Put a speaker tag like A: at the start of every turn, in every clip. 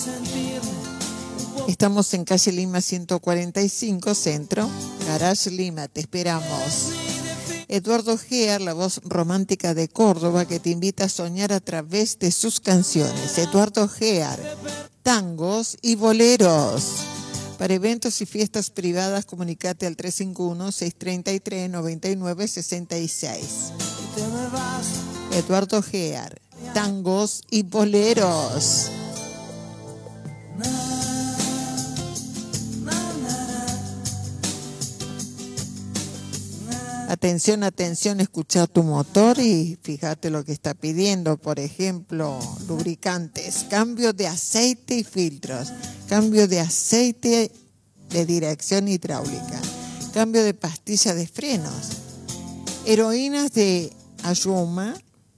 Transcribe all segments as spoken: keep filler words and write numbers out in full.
A: Estamos en calle Lima ciento cuarenta y cinco, Centro, Garage Lima, te esperamos. Eduardo Gear, la voz romántica de Córdoba que te invita a soñar a través de sus canciones. Eduardo Gear, tangos y boleros. Para eventos y fiestas privadas, comunicate al tres cinco uno, seis tres tres, nueve nueve seis seis. Eduardo Gear, tangos y boleros. Atención, atención, escucha tu motor y fíjate lo que está pidiendo. Por ejemplo, lubricantes, cambio de aceite y filtros, cambio de aceite de dirección hidráulica, cambio de pastilla de frenos, heroínas de Ayuma,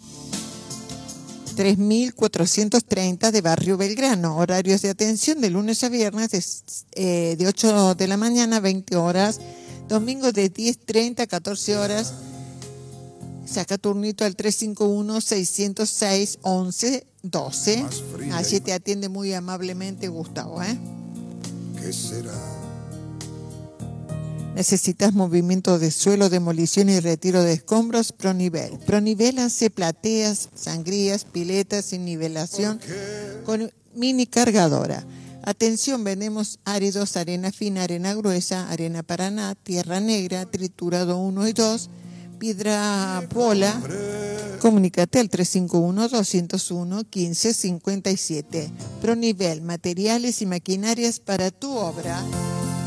A: tres mil cuatrocientos treinta de Barrio Belgrano. Horarios de atención de lunes a viernes de, eh, de ocho de la mañana a veinte horas. Domingo de diez treinta a catorce horas. Saca turnito al tres cinco uno, seis cero seis, once doce. Allí te atiende muy amablemente Gustavo, ¿eh?
B: ¿Qué será?
A: ¿Necesitas movimiento de suelo, demolición y retiro de escombros? Pronivel. Pronivel hace plateas, sangrías, piletas sin nivelación con mini cargadora. Atención, vendemos áridos, arena fina, arena gruesa, arena Paraná, tierra negra, triturado uno y dos, piedra pola. Comunícate al tres cinco uno, dos cero uno, uno cinco cinco siete. Pronivel, materiales y maquinarias para tu obra.